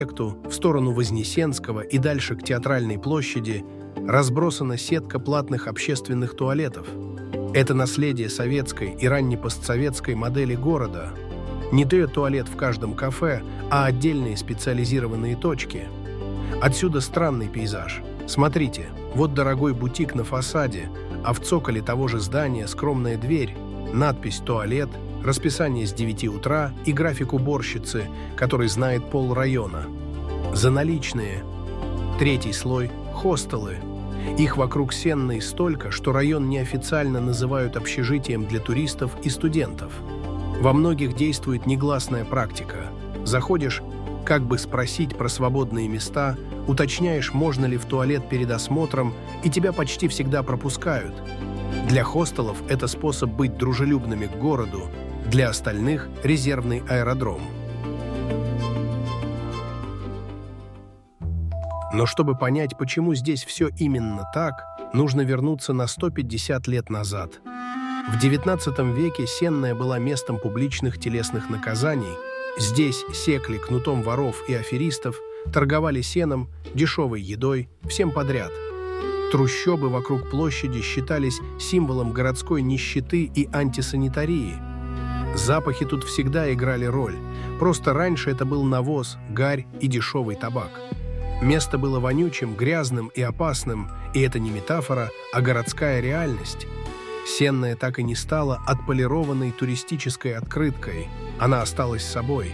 в сторону Вознесенского и дальше к Театральной площади разбросана сетка платных общественных туалетов. Это наследие советской и раннепостсоветской модели города. Не туалет в каждом кафе, а отдельные специализированные точки. Отсюда странный пейзаж. Смотрите, вот дорогой бутик на фасаде, а в цоколе того же здания скромная дверь, надпись «Туалет», расписание с 9 утра и график уборщицы, который знает полрайона. За наличные. Третий слой – хостелы. Их вокруг Сенной столько, что район неофициально называют общежитием для туристов и студентов. Во многих действует негласная практика. Заходишь, как бы спросить про свободные места, уточняешь, можно ли в туалет перед осмотром, и тебя почти всегда пропускают. Для хостелов это способ быть дружелюбными к городу, для остальных – резервный аэродром. Но чтобы понять, почему здесь все именно так, нужно вернуться на 150 лет назад. В XIX веке Сенная была местом публичных телесных наказаний. Здесь секли кнутом воров и аферистов, торговали сеном, дешевой едой, всем подряд. Трущобы вокруг площади считались символом городской нищеты и антисанитарии. Запахи тут всегда играли роль. Просто раньше это был навоз, гарь и дешевый табак. Место было вонючим, грязным и опасным, и это не метафора, а городская реальность. Сенная так и не стала отполированной туристической открыткой. Она осталась собой.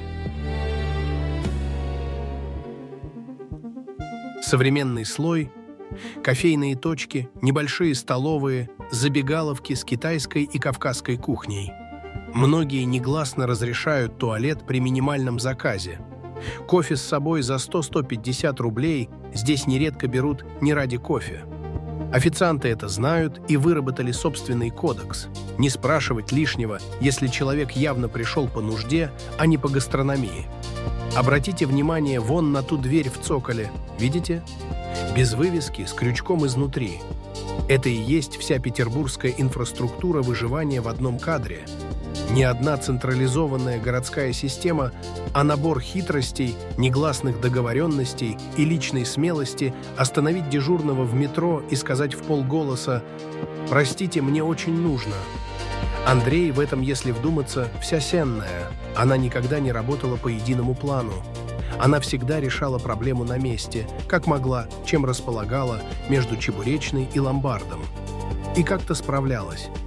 Современный слой, кофейные точки, небольшие столовые, забегаловки с китайской и кавказской кухней. Многие негласно разрешают туалет при минимальном заказе. Кофе с собой за 100-150 рублей здесь нередко берут не ради кофе. Официанты это знают и выработали собственный кодекс. Не спрашивать лишнего, если человек явно пришел по нужде, а не по гастрономии. Обратите внимание вон на ту дверь в цоколе. Видите? Без вывески, с крючком изнутри. Это и есть вся петербургская инфраструктура выживания в одном кадре. Не одна централизованная городская система, а набор хитростей, негласных договоренностей и личной смелости остановить дежурного в метро и сказать вполголоса «Простите, мне очень нужно». Андрей в этом, если вдуматься, вся Сенная. Она никогда не работала по единому плану. Она всегда решала проблему на месте, как могла, чем располагала, между Чебуречной и Ломбардом. И как-то справлялась.